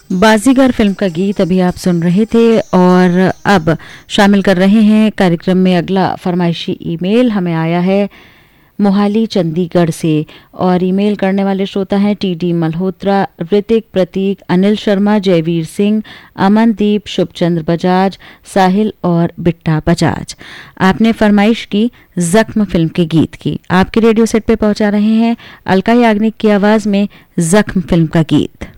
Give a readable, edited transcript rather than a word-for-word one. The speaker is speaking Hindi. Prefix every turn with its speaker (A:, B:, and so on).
A: बाजीगर फिल्म का गीत अभी आप सुन रहे थे और अब शामिल कर रहे हैं कार्यक्रम में अगला फरमाइशी ईमेल हमें आया है मोहाली चंडीगढ़ से और ईमेल करने वाले श्रोता हैं टीडी मल्होत्रा, ऋतिक, प्रतीक, अनिल शर्मा, जयवीर सिंह, अमनदीप, शुभचंद्र बजाज, साहिल और बिट्टा बजाज। आपने फरमाइश की जख्म फिल्म के गीत की। आपके रेडियो सेट पे पहुंचा रहे हैं अलका याग्निक की आवाज में जख्म फिल्म का गीत।